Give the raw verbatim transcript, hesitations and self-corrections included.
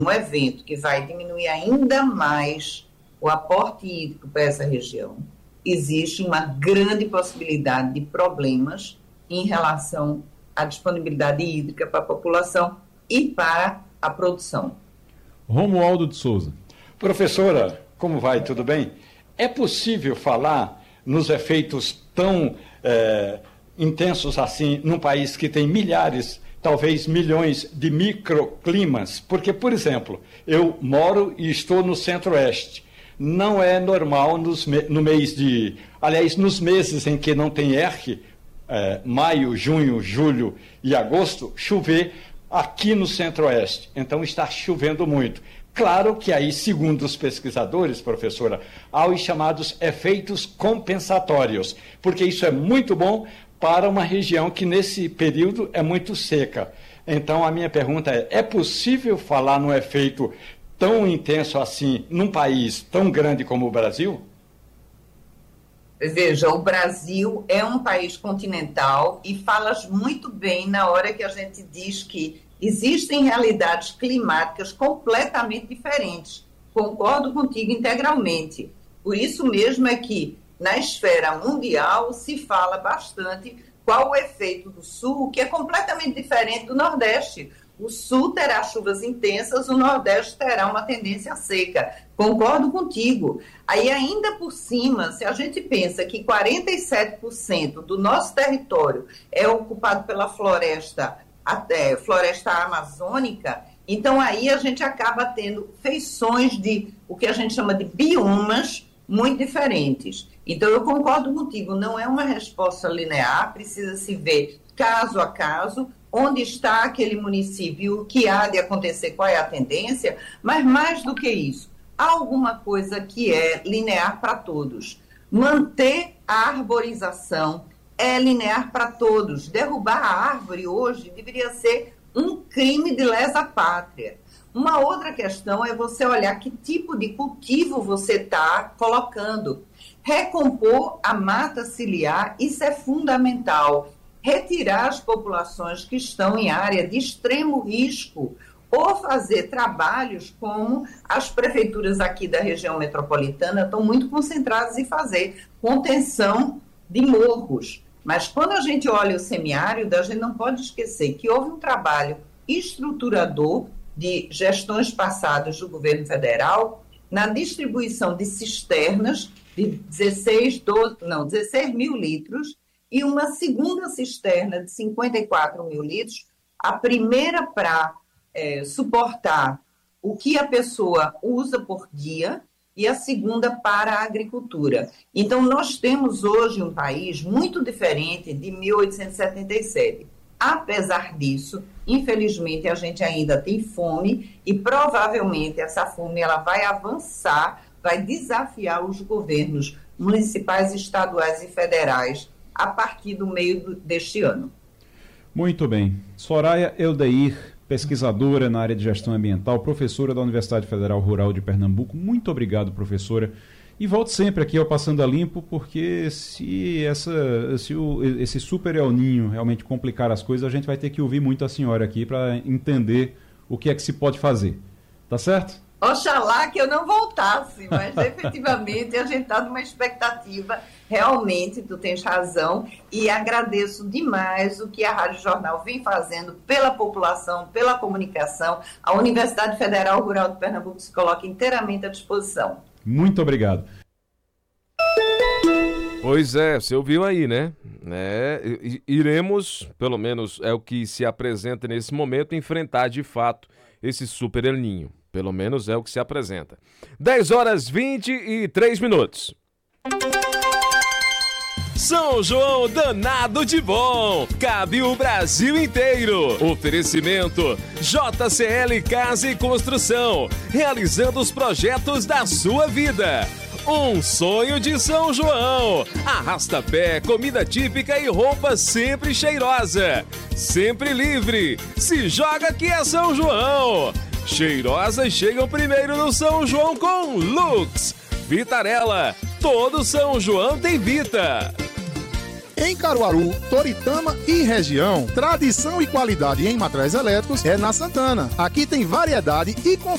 um evento que vai diminuir ainda mais o aporte hídrico para essa região, existe uma grande possibilidade de problemas em relação à disponibilidade hídrica para a população e para a produção. Romualdo de Souza. Professora, como vai? Tudo bem? É possível falar nos efeitos tão é, intensos assim num país que tem milhares, talvez milhões de microclimas? Porque, por exemplo, eu moro e estou no centro-oeste. Não é normal nos, no mês de... Aliás, nos meses em que não tem E R C, é, maio, junho, julho e agosto, chover aqui no centro-oeste. Então está chovendo muito. Claro que aí, segundo os pesquisadores, professora, há os chamados efeitos compensatórios, porque isso é muito bom para uma região que nesse período é muito seca. Então a minha pergunta é, é possível falar num efeito tão intenso assim num país tão grande como o Brasil? Veja, o Brasil é um país continental e falas muito bem na hora que a gente diz que existem realidades climáticas completamente diferentes. Concordo contigo integralmente. Por isso mesmo é que, na esfera mundial, se fala bastante qual o efeito do Sul, que é completamente diferente do Nordeste. O Sul terá chuvas intensas, o Nordeste terá uma tendência seca. Concordo contigo. Aí, ainda por cima, se a gente pensa que quarenta e sete por cento do nosso território é ocupado pela floresta, até floresta amazônica, então aí a gente acaba tendo feições de o que a gente chama de biomas muito diferentes. Então eu concordo contigo, não é uma resposta linear, precisa se ver caso a caso, onde está aquele município, o que há de acontecer, qual é a tendência, mas mais do que isso, há alguma coisa que é linear para todos. Manter a arborização é linear para todos. Derrubar a árvore hoje deveria ser um crime de lesa pátria. Uma outra questão é você olhar que tipo de cultivo você está colocando. Recompor a mata ciliar, isso é fundamental. Retirar as populações que estão em área de extremo risco ou fazer trabalhos como as prefeituras aqui da região metropolitana estão muito concentradas em fazer contenção de morros. Mas quando a gente olha o semiárido, a gente não pode esquecer que houve um trabalho estruturador de gestões passadas do governo federal na distribuição de cisternas de dezesseis, doze, não, dezesseis mil litros e uma segunda cisterna de cinquenta e quatro mil litros, a primeira para é, suportar o que a pessoa usa por dia e a segunda para a agricultura. Então, nós temos hoje um país muito diferente de mil oitocentos e setenta e sete. Apesar disso, infelizmente, a gente ainda tem fome e provavelmente essa fome ela vai avançar, vai desafiar os governos municipais, estaduais e federais a partir do meio do, deste ano. Muito bem. Soraya Eldeir, pesquisadora na área de gestão ambiental, professora da Universidade Federal Rural de Pernambuco. Muito obrigado, professora. E volte sempre aqui ao Passando a Limpo, porque se, essa, se o, esse super El Ninho realmente complicar as coisas, a gente vai ter que ouvir muito a senhora aqui para entender o que é que se pode fazer. Tá certo? Oxalá que eu não voltasse, mas efetivamente a gente está numa expectativa, realmente, tu tens razão, e agradeço demais o que a Rádio Jornal vem fazendo pela população, pela comunicação. A Universidade Federal Rural de Pernambuco se coloca inteiramente à disposição. Muito obrigado. Pois é, você ouviu aí, né? É, iremos, pelo menos é o que se apresenta nesse momento, enfrentar de fato esse super El Ninho. Pelo menos é o que se apresenta. dez horas vinte e três minutos. São João danado de bom, cabe o Brasil inteiro. Oferecimento J C L Casa e Construção, realizando os projetos da sua vida. Um sonho de São João. Arrasta-pé, comida típica e roupa sempre cheirosa. Sempre livre. Se joga que é São João. Cheirosas chegam primeiro no São João com Lux. Vitarella, todo São João tem Vita. Em Caruaru, Toritama e região, tradição e qualidade em materiais elétricos é na Santana. Aqui tem variedade e conforto.